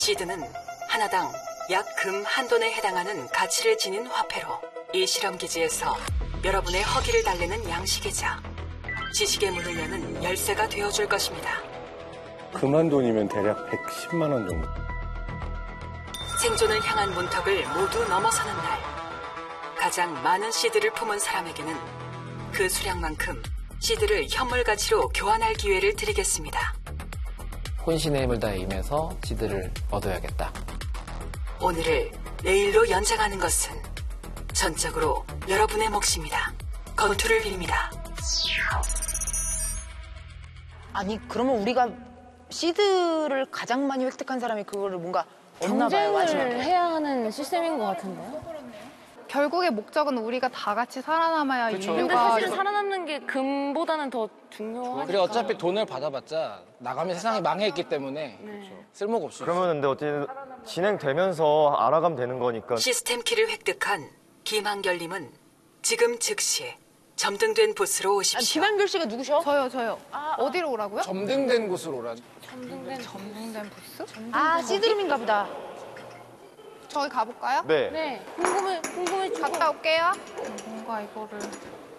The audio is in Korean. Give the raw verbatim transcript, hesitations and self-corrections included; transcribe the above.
시드는 하나당 약 금 한 돈에 해당하는 가치를 지닌 화폐로 이 실험기지에서 여러분의 허기를 달래는 양식이자 지식의 문을 여는 열쇠가 되어줄 것입니다. 금 한 돈이면 대략 백십만 원 정도. 생존을 향한 문턱을 모두 넘어서는 날, 가장 많은 시드를 품은 사람에게는 그 수량만큼 시드를 현물 가치로 교환할 기회를 드리겠습니다. 혼신의 힘을 다해 임해서 시드를 얻어야겠다. 오늘을 내일로 연장하는 것은 전적으로 여러분의 몫입니다. 건투를 빕니다. 아니 그러면 우리가 시드를 가장 많이 획득한 사람이 그거를 뭔가 없나 봐요, 마지막에. 경쟁을 해야 하는 시스템인 것 같은데요? 결국의 목적은 우리가 다 같이 살아남아야 근데 인류가 사실 살아남는 게 금보다는 더 중요하니까. 그리고 어차피 돈을 받아봤자 나가면 세상이 망해있기 때문에 네. 쓸모가 없어요. 그러면 근데 어쨌든 진행되면서 알아가면 되는 거니까. 시스템 키를 획득한 김한결님은 지금 즉시 점등된 부스로 오십시오. 김한결 씨가 누구셔? 저요 저요. 어디로 오라고요? 점등된 곳으로 오라. 점등된 점등된 부스? 아, 시드름인가 보다. 저기 가볼까요? 네. 네, 궁금해, 궁금해. 갔다 올게요. 뭔가 이거를